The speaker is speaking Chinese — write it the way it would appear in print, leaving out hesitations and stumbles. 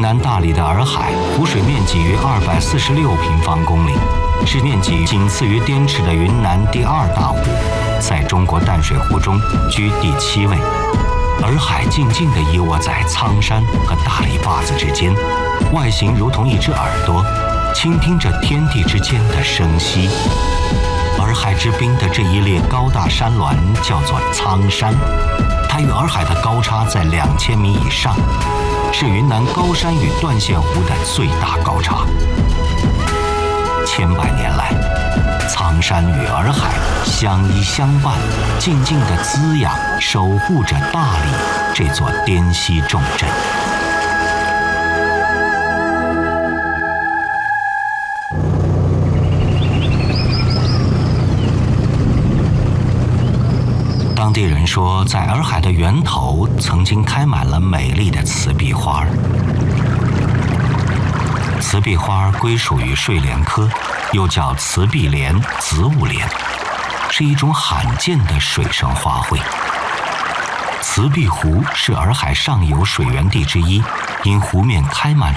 南大理的洱海，湖水面积约246平方公里，是面积仅次于滇池的云南第2大湖，在中国淡水湖中居第7位。洱海静静地依卧在苍山和大理坝子之间，外形如同一只耳朵，倾听着天地之间的声息。洱海之滨的这一列高大山峦叫做苍山，它与洱海的高差在2000米以上，是云南高山与断线湖的最大高差。千百年来，苍山与洱海相依相伴，静静地滋养、守护着大理这座滇西重镇。当地人说，在洱海的源头曾经开满了美丽的瓷壁花。瓷壁花归属于睡莲科，又叫瓷壁莲、子午莲，是一种罕见的水生花卉。瓷壁湖是洱海上游水源地之一，因湖面开满